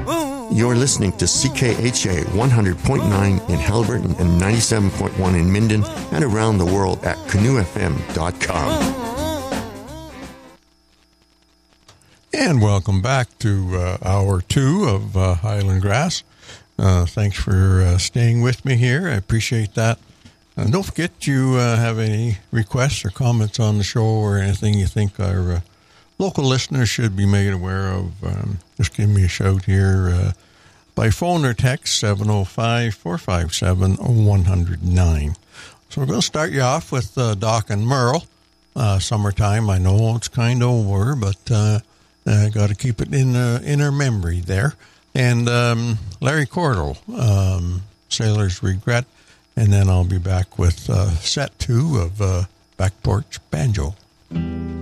You're listening to CKHA 100.9 in Haliburton and 97.1 in Minden and around the world at canoefm.com. And welcome back to hour 2 of Highland Grass. Thanks for staying with me here. I appreciate that. And don't forget you have any requests or comments on the show or anything you think our local listeners should be made aware of. Just give me a shout here by phone or text 705-457-109. So we're going to start you off with Doc and Merle. Summertime, I know it's kind of over, but got to keep it in our memory there. And Larry Cordell, Sailor's Regret. And then I'll be back with set 2 of Back Porch Banjo.